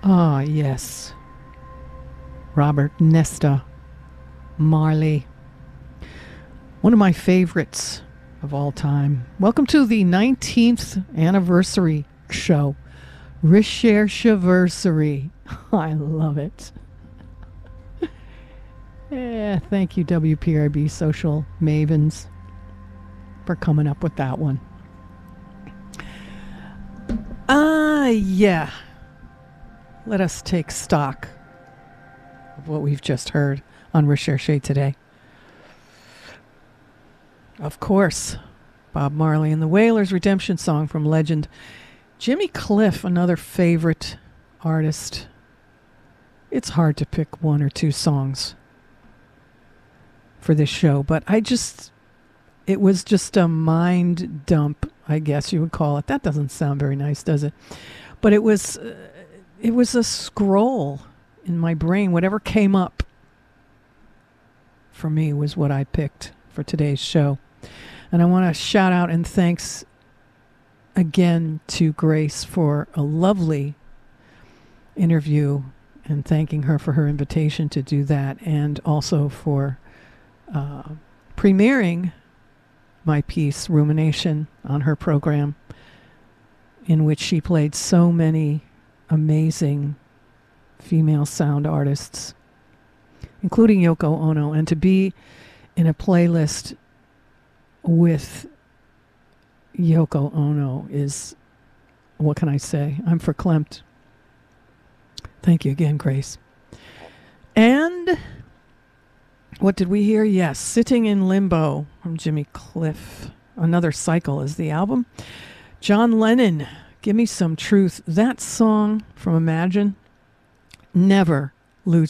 Ah, yes. Robert Nesta Marley. One of my favorites of all time. Welcome to the 19th anniversary show. Rechercheversary. I love it. Yeah, thank you, WPRB Social Mavens, for coming up with that one. Yeah. Let us take stock of what we've just heard on Recherche today. Of course, Bob Marley and the Wailers' Redemption Song from legend. Jimmy Cliff, another favorite artist. It's hard to pick one or two songs for this show, but it was just a mind dump, I guess you would call it. That doesn't sound very nice, does it? But it was a scroll in my brain. Whatever came up for me was what I picked for today's show. And I want to shout out and thanks again to Grace for a lovely interview, and thanking her for her invitation to do that, and also for premiering my piece, Rumination, on her program, in which she played so many amazing female sound artists, including Yoko Ono. And to be in a playlist with Yoko Ono is, what can I say? I'm verklempt. Thank you again, Grace. And what did we hear? Yes, Sitting in Limbo from Jimmy Cliff. Another Cycle is the album. John Lennon, Give Me Some Truth. That song from Imagine, never lose